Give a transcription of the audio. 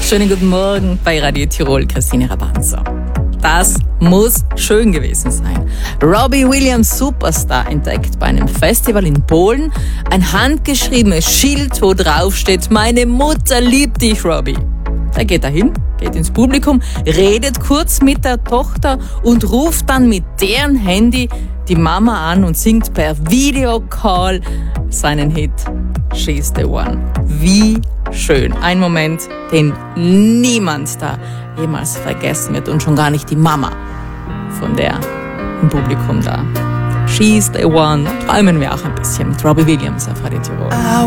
Schönen guten Morgen bei Radio Tirol, Christine Rabanzo. Das muss schön gewesen sein. Robbie Williams, Superstar, entdeckt bei einem Festival in Polen ein handgeschriebenes Schild, wo drauf steht: Meine Mutter liebt dich, Robbie. Er geht dahin, geht ins Publikum, redet kurz mit der Tochter und ruft dann mit deren Handy die Mama an und singt per Videocall seinen Hit She's the One. Wie schön. Ein Moment, den niemand da jemals vergessen wird und schon gar nicht die Mama von der im Publikum da. She's the One. Träumen wir auch ein bisschen mit Robbie Williams auf Radio Tirol.